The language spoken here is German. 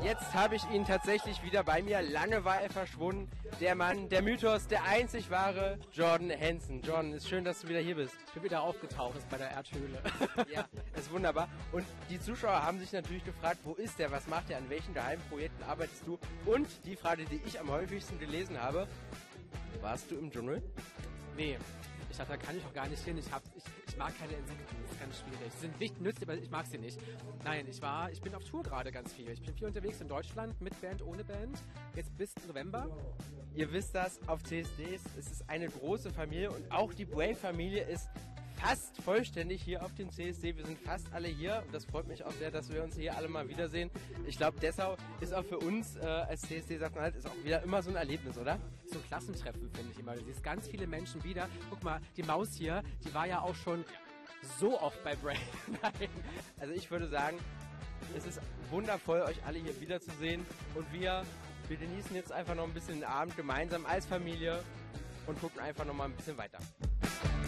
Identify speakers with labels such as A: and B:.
A: Jetzt habe ich ihn tatsächlich wieder bei mir. Lange war er verschwunden. Der Mann, der Mythos, der einzig wahre Jordan Hansen. Jordan, ist schön, dass du wieder hier bist.
B: Ich bin wieder aufgetaucht, ist bei der Erdhöhle.
A: Ja, ist wunderbar. Und die Zuschauer haben sich natürlich gefragt, wo ist der, was macht der, an welchen geheimen Projekten arbeitest du? Und die Frage, die ich am häufigsten gelesen habe, warst du im Dschungel?
B: Nee, ich dachte, da kann ich auch gar nicht hin. Ich mag keine Insekten, das ist ganz schwierig. Sie sind nicht nützlich, aber ich mag sie nicht. Nein, ich bin auf Tour gerade ganz viel. Ich bin viel unterwegs in Deutschland, mit Band, ohne Band. Jetzt bis November.
A: Ihr wisst das, auf CSDs, es ist eine große Familie und auch die Brave-Familie ist fast vollständig hier auf dem CSD. Wir sind fast alle hier und das freut mich auch sehr, dass wir uns hier alle mal wiedersehen. Ich glaube, Dessau ist auch für uns als CSD Sachsen-Anhalt ist auch wieder immer so ein Erlebnis, oder?
B: So ein Klassentreffen, finde ich immer. Du siehst ganz viele Menschen wieder. Guck mal, die Maus hier, die war ja auch schon so oft bei Brave. Nein.
A: Also ich würde sagen, es ist wundervoll, euch alle hier wiederzusehen und wir genießen jetzt einfach noch ein bisschen den Abend gemeinsam als Familie und gucken einfach noch mal ein bisschen weiter.